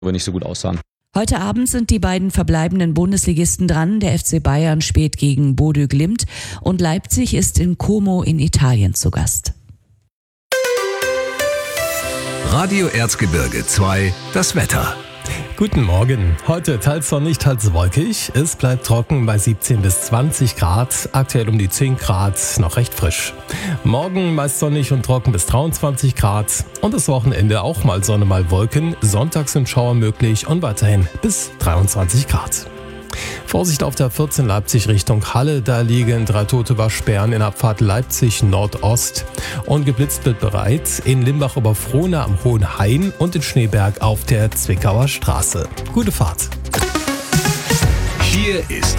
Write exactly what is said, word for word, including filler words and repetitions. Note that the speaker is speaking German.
aber nicht so gut aussahen. Heute Abend sind die beiden verbleibenden Bundesligisten dran. Der F C Bayern spielt gegen Bodø Glimt und Leipzig ist in Como in Italien zu Gast. Radio Erzgebirge zwei, das Wetter. Guten Morgen. Heute teils sonnig, teils wolkig. Es bleibt trocken bei siebzehn bis zwanzig Grad. Aktuell um die zehn Grad, noch recht frisch. Morgen meist sonnig und trocken bis dreiundzwanzig Grad. Und das Wochenende auch mal Sonne, mal Wolken. Sonntags sind Schauer möglich und weiterhin bis dreiundzwanzig Grad. Vorsicht auf der vierzehn Leipzig Richtung Halle, da liegen drei tote Waschbären in Abfahrt Leipzig Nordost. Und geblitzt wird bereits in Limbach-Oberfrohna am Hohen Hain und in Schneeberg auf der Zwickauer Straße. Gute Fahrt. Hier ist